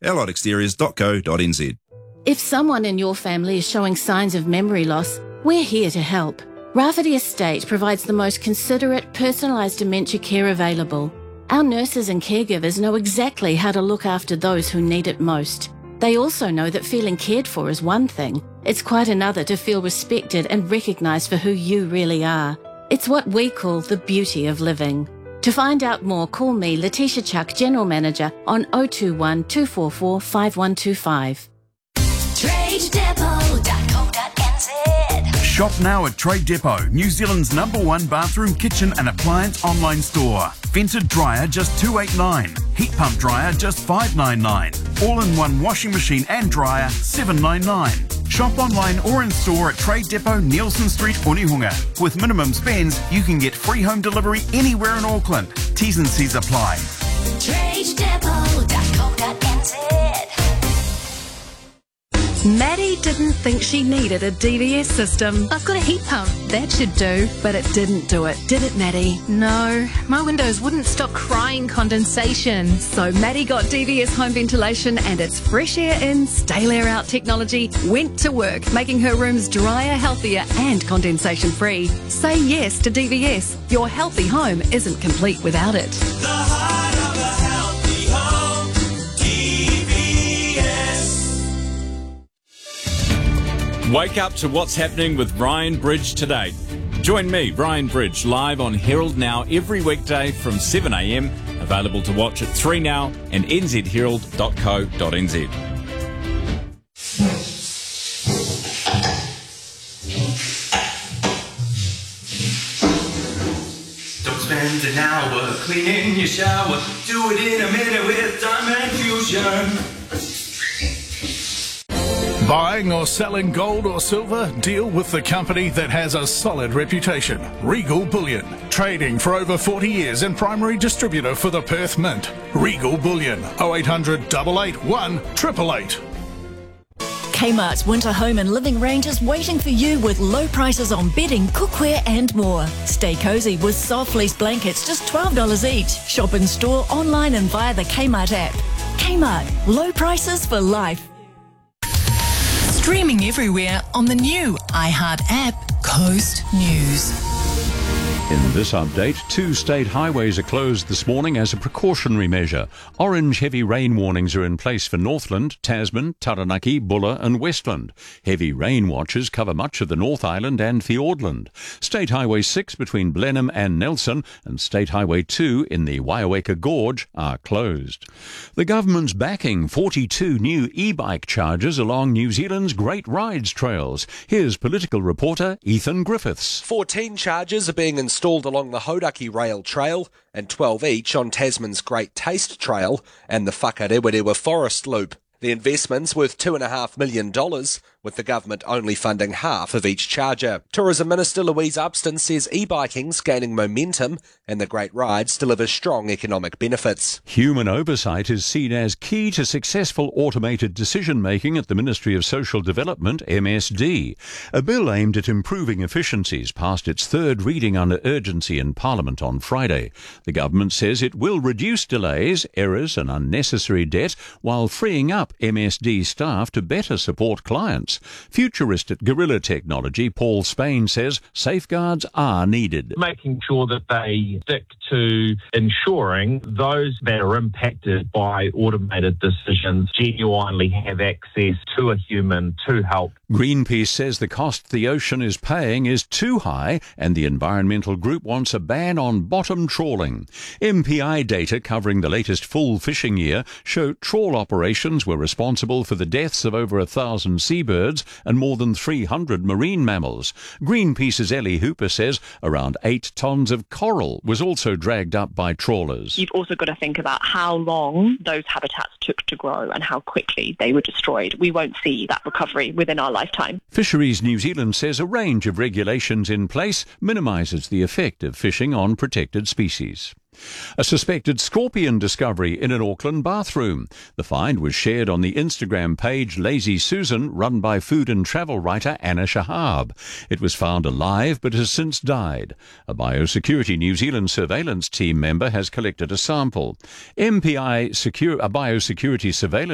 alliedexteriors.co.nz. If someone in your family is showing signs of memory loss, we're here to help. Rafferty Estate provides the most considerate, personalised dementia care available. Our nurses and caregivers know exactly how to look after those who need it most. They also know that feeling cared for is one thing. It's quite another to feel respected and recognised for who you really are. It's what we call the beauty of living. To find out more, call me, Letitia Chuck, General Manager, on 021 244 5125. TradeDepot.co.nz. Shop now at Trade Depot, New Zealand's #1 bathroom, kitchen and appliance online store. Vented dryer just $289. Heat pump dryer just $599. All-in-one washing machine and dryer $799. Shop online or in store at Trade Depot, Nielsen Street, Onehunga. With minimum spends, you can get free home delivery anywhere in Auckland. T's and C's apply. TradeDepot.co.nz. Maddie didn't think she needed a DVS system. I've got a heat pump. That should do. But it didn't do it, did it, Maddie? No, my windows wouldn't stop crying condensation. So Maddie got DVS home ventilation and its fresh air in, stale air out technology went to work, making her rooms drier, healthier and condensation free. Say yes to DVS. Your healthy home isn't complete without it. The heart of a healthy home, DVS. Wake up to what's happening with Ryan Bridge today. Join me, Ryan Bridge, live on Herald Now every weekday from 7am. Available to watch at 3Now and nzherald.co.nz. Don't spend an hour cleaning your shower. Do it in a minute with Diamond Fusion. Buying or selling gold or silver? Deal with the company that has a solid reputation. Regal Bullion. Trading for over 40 years and primary distributor for the Perth Mint. Regal Bullion. 0800 881 888. Kmart's winter home and living range is waiting for you with low prices on bedding, cookware and more. Stay cosy with soft fleece blankets, just $12 each. Shop in store, online and via the Kmart app. Kmart, low prices for life. Streaming everywhere on the new iHeart app, Coast News. In this update, 2 state highways are closed this morning as a precautionary measure. Orange heavy rain warnings are in place for Northland, Tasman, Taranaki, Bulla and Westland. Heavy rain watches cover much of the North Island and Fiordland. State Highway 6 between Blenheim and Nelson and State Highway 2 in the Waiaweka Gorge are closed. The government's backing 42 new e-bike charges along New Zealand's Great Rides trails. Here's political reporter Ethan Griffiths. 14 charges are being installed along the Hauraki Rail Trail and 12 each on Tasman's Great Taste Trail and the Whakarewarewa Forest Loop. The investment's worth $2.5 million, with the government only funding half of each charger. Tourism Minister Louise Upston says e-biking's gaining momentum and the Great Rides deliver strong economic benefits. Human oversight is seen as key to successful automated decision-making at the Ministry of Social Development, MSD. A bill aimed at improving efficiencies passed its third reading under urgency in Parliament on Friday. The government says it will reduce delays, errors and unnecessary debt while freeing up MSD staff to better support clients. Futurist at Gorilla Technology, Paul Spain, says safeguards are needed. Making sure that they stick to ensuring those that are impacted by automated decisions genuinely have access to a human to help. Greenpeace says the cost the ocean is paying is too high and the environmental group wants a ban on bottom trawling. MPI data covering the latest full fishing year show trawl operations were responsible for the deaths of over 1,000 seabirds and more than 300 marine mammals. Greenpeace's Ellie Hooper says around 8 tonnes of coral was also dragged up by trawlers. You've also got to think about how long those habitats took to grow and how quickly they were destroyed. We won't see that recovery within our lifetime. Fisheries New Zealand says a range of regulations in place minimises the effect of fishing on protected species. A suspected scorpion discovery in an Auckland bathroom. The find was shared on the Instagram page Lazy Susan, run by food and travel writer Anna Shahab. It was found alive but has since died. A Biosecurity New Zealand surveillance team member has collected a sample. A biosecurity surveillance